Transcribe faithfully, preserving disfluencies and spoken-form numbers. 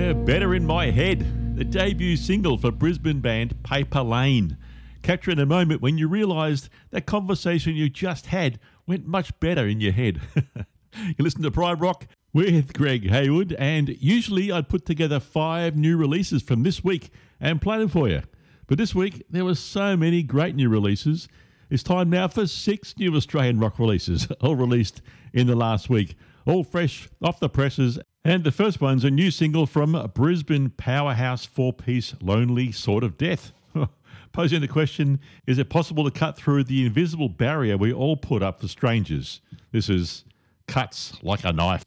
Yeah, Better in My Head, the debut single for Brisbane band Paper Lane. Capturing a moment when you realised that conversation you just had went much better in your head. You listen to Pride Rock with Greg Hayward, and usually I'd put together five new releases from this week and play them for you. But this week there were so many great new releases. It's time now for six new Australian rock releases, all released in the last week, all fresh off the presses. And the first one's a new single from Brisbane powerhouse four-piece Lonely Sword of Death. Posing the question, is it possible to cut through the invisible barrier we all put up for strangers? This is Cuts Like a Knife.